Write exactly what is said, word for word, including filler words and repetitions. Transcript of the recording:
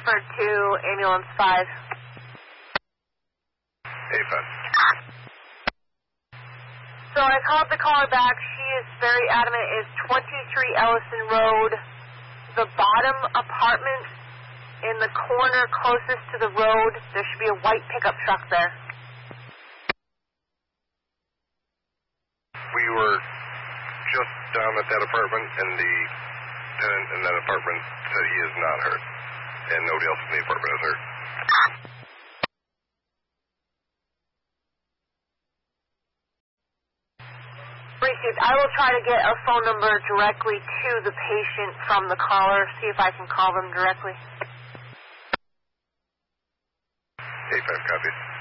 transferred to ambulance five. eight five. So I called the caller back. She is very adamant. It's twenty-three Ellison Road, the bottom apartment in the corner closest to the road. There should be a white pickup truck there. We were just down at that apartment, and the tenant in that apartment said he is not hurt, and nobody else in the apartment is hurt. Received. I will try to get a phone number directly to the patient from the caller, see if I can call them directly. eight five, copy.